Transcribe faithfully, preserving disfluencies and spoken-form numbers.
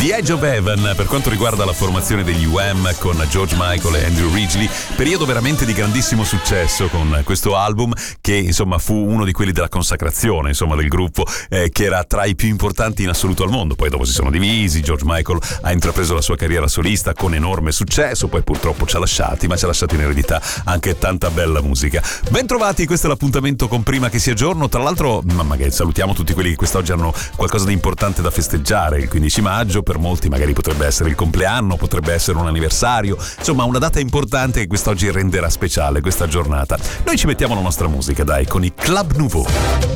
The Edge of Heaven per quanto riguarda la formazione degli U M con George Michael e Andrew Ridgeley, periodo veramente di grandissimo successo con questo album che insomma fu uno di quelli della consacrazione insomma del gruppo, eh, che era tra i più importanti in assoluto al mondo. Poi dopo si sono divisi, George Michael ha intrapreso la sua carriera solista con enorme successo, poi purtroppo ci ha lasciati, ma ci ha lasciato in eredità anche tanta bella musica. Bentrovati, questo è l'appuntamento con Prima che sia giorno. Tra l'altro ma magari salutiamo tutti quelli che quest'oggi hanno qualcosa di importante da festeggiare. Il quindici maggio per molti magari potrebbe essere il compleanno, potrebbe essere un anniversario, insomma una data importante che quest'oggi renderà speciale questa giornata. Noi ci mettiamo la nostra musica, dai, con i Club Nouveau.